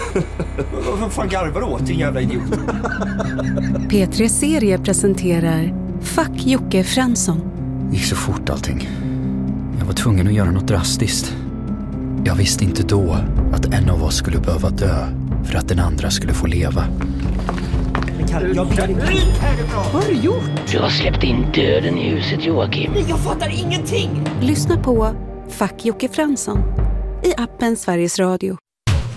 Vad fan garvar du åt, din jävla idiot? P3 Serie presenterar Fuck Jocke Fransson. Det gick så fort allting. Jag var tvungen att göra något drastiskt. Jag visste inte då att en av oss skulle behöva dö för att den andra skulle få leva. Men Kalle, jag ber dig. Vad har du gjort? Du har släppt in döden i huset, Joakim. Jag fattar ingenting! Lyssna på Fuck Jocke Fransson i appen Sveriges Radio.